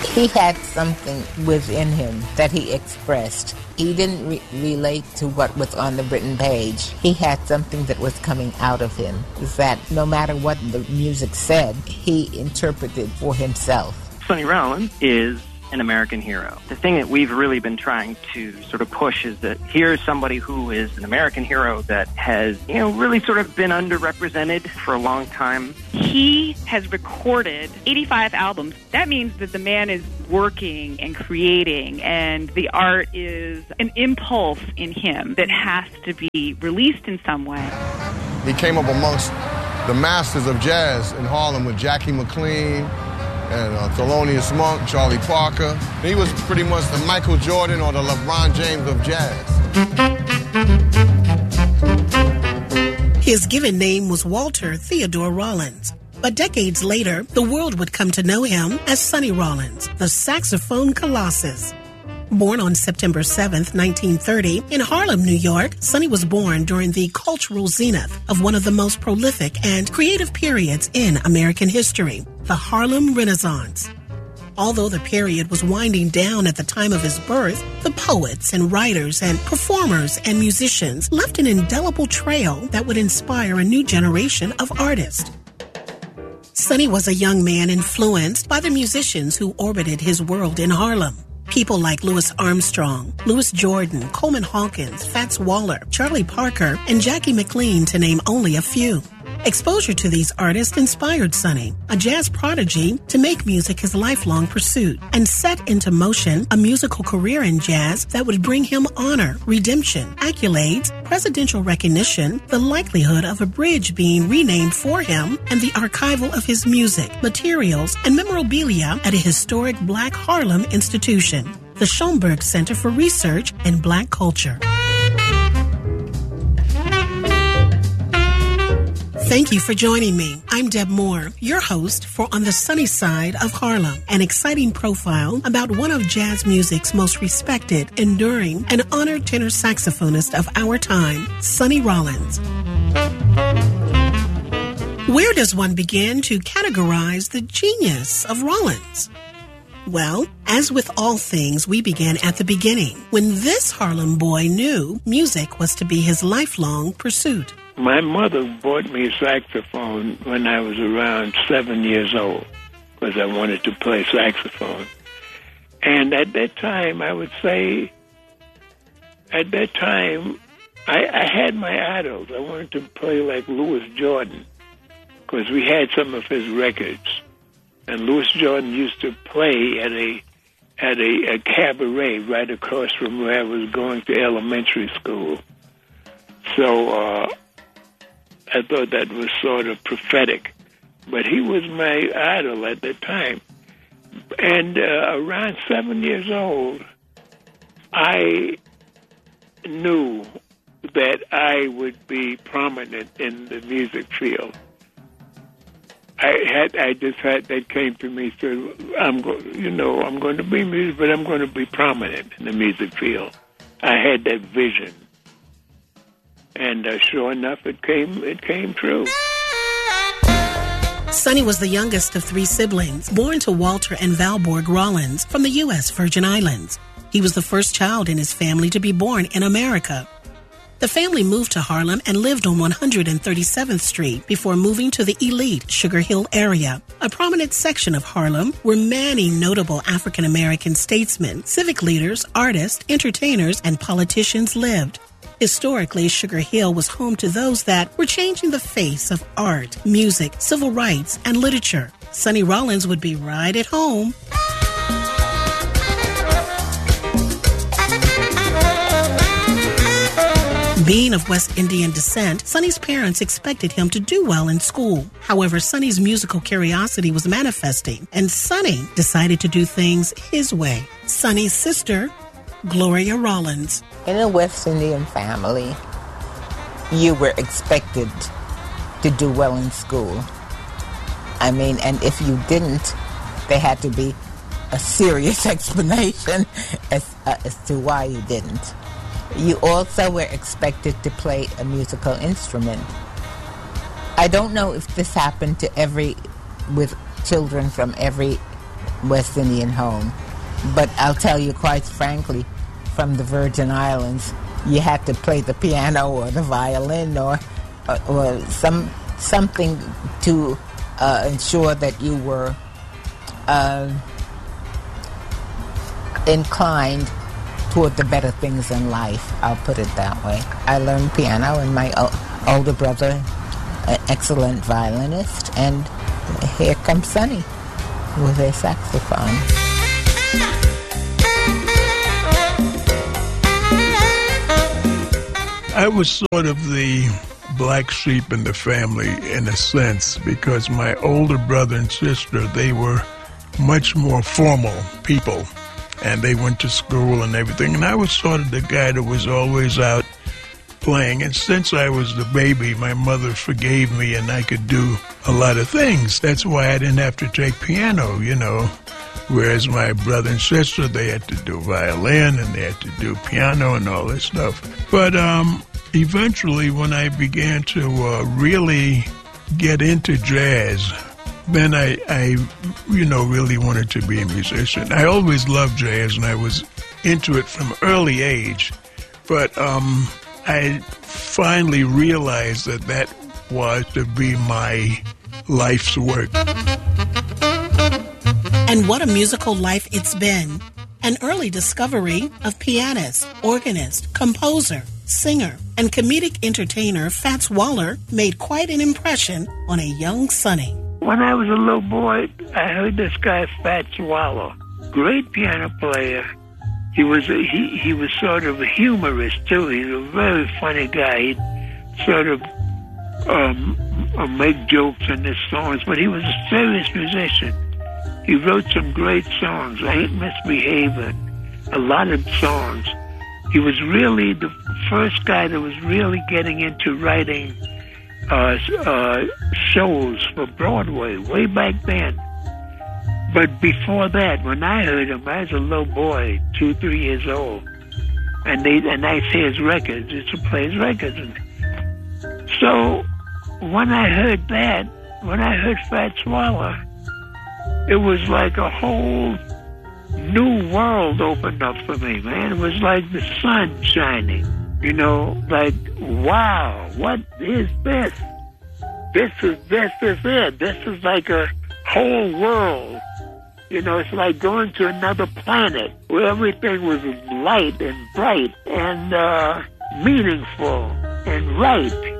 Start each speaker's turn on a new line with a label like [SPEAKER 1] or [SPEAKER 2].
[SPEAKER 1] He had something within him that he expressed. He didn't relate to what was on the written page. He had something that was coming out of him, that no matter what the music said, he interpreted for himself.
[SPEAKER 2] Sonny Rollins is an American hero. The thing that we've really been trying to sort of push is that here's somebody who is an American hero that has, really sort of been underrepresented for a long time.
[SPEAKER 3] He has recorded 85 albums. That means that the man is working and creating, and the art is an impulse in him that has to be released in some way.
[SPEAKER 4] He came up amongst the masters of jazz in Harlem with Jackie McLean and Thelonious Monk, Charlie Parker. He was pretty much the Michael Jordan or the LeBron James of jazz.
[SPEAKER 5] His given name was Walter Theodore Rollins. But decades later, the world would come to know him as Sonny Rollins, the saxophone colossus. Born on September 7th, 1930, in Harlem, New York, Sonny was born during the cultural zenith of one of the most prolific and creative periods in American history, the Harlem Renaissance. Although the period was winding down at the time of his birth, the poets and writers and performers and musicians left an indelible trail that would inspire a new generation of artists. Sonny was a young man influenced by the musicians who orbited his world in Harlem. People like Louis Armstrong, Louis Jordan, Coleman Hawkins, Fats Waller, Charlie Parker, and Jackie McLean, to name only a few. Exposure to these artists inspired Sonny, a jazz prodigy, to make music his lifelong pursuit and set into motion a musical career in jazz that would bring him honor, redemption, accolades, presidential recognition, the likelihood of a bridge being renamed for him, and the archival of his music, materials, and memorabilia at a historic Black Harlem institution, the Schomburg Center for Research and Black Culture. Thank you for joining me. I'm Deb Moore, your host for On the Sunny Side of Harlem, an exciting profile about one of jazz music's most respected, enduring, and honored tenor saxophonist of our time, Sonny Rollins. Where does one begin to categorize the genius of Rollins? Well, as with all things, we began at the beginning, when this Harlem boy knew music was to be his lifelong pursuit.
[SPEAKER 6] My mother bought me a saxophone when I was around 7 years old because I wanted to play saxophone. And at that time, I would say, I had my idols. I wanted to play like Louis Jordan because we had some of his records. And Louis Jordan used to play at a cabaret right across from where I was going to elementary school. So I thought that was sort of prophetic. But he was my idol at the time. And around 7 years old, I knew that I would be prominent in the music field. That came to me, so I'm going to be music, but I'm going to be prominent in the music field. I had that vision. And sure enough, it came true.
[SPEAKER 5] Sonny was the youngest of three siblings, born to Walter and Valborg Rollins from the U.S. Virgin Islands. He was the first child in his family to be born in America. The family moved to Harlem and lived on 137th Street before moving to the elite Sugar Hill area, a prominent section of Harlem where many notable African-American statesmen, civic leaders, artists, entertainers, and politicians lived. Historically, Sugar Hill was home to those that were changing the face of art, music, civil rights, and literature. Sonny Rollins would be right at home. Being of West Indian descent, Sonny's parents expected him to do well in school. However, Sonny's musical curiosity was manifesting, and Sonny decided to do things his way. Sonny's sister, Gloria Rollins.
[SPEAKER 1] In a West Indian family, you were expected to do well in school. And if you didn't, there had to be a serious explanation as to why you didn't. You also were expected to play a musical instrument. I don't know if this happened with children from every West Indian home. But I'll tell you quite frankly, from the Virgin Islands, you had to play the piano or the violin or something to ensure that you were inclined toward the better things in life. I'll put it that way. I learned piano, and my older brother, an excellent violinist, and here comes Sonny with a saxophone.
[SPEAKER 7] I was sort of the black sheep in the family in a sense, because my older brother and sister, they were much more formal people, and they went to school and everything, and I was sort of the guy that was always out playing. And since I was the baby, my mother forgave me and I could do a lot of things. That's why I didn't have to take piano, you know, whereas my brother and sister, they had to do violin and they had to do piano and all this stuff. But eventually, when I began to really get into jazz, then I really wanted to be a musician. I always loved jazz, and I was into it from early age. But I finally realized that was to be my life's work.
[SPEAKER 5] And what a musical life it's been. An early discovery of pianist, organist, composer, singer, and comedic entertainer Fats Waller made quite an impression on a young Sonny.
[SPEAKER 6] When I was a little boy, I heard this guy, Fats Waller, great piano player. He was sort of a humorist, too. He's a very funny guy. He'd sort of make jokes in his songs, but he was a serious musician. He wrote some great songs, I Ain't Misbehaving, a lot of songs. He was really the first guy that was really getting into writing shows for Broadway way back then. But before that, when I heard him, I was a little boy, 2-3 years old, and I see his records, used to play his records. So when I heard that, when I heard Fats Waller, it was like a whole new world opened up for me, man. It was like the sun shining, you know, like, wow, what is this? This is it. This is like a whole world. You know, it's like going to another planet where everything was light and bright and meaningful and right.